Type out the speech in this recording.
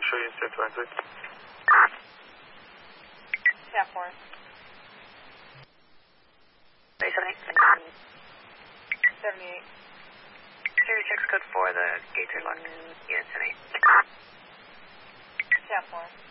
show you set one, please. Yeah, 4. 78. 78. Series 6 code 4, the gates are locked. Unit 78. Yeah, 4.